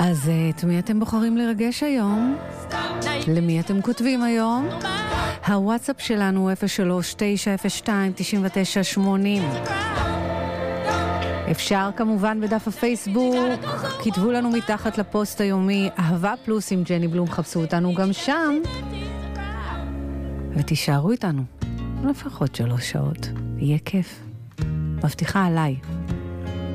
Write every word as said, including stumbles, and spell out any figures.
אז את מי אתם בוחרים לרגש היום? למי אתם כותבים היום? הוואטסאפ שלנו אפס שלוש תשע אפס שתיים תשע תשע שמונים. אפשר כמובן בדף הפייסבוק, כתבו לנו מתחת לפוסט היומי אהבה פלוס עם ג'ני בלום, חפשו אותנו גם שם ותישארו איתנו לפחות שלוש שעות, יהיה כיף, מבטיחה עליי.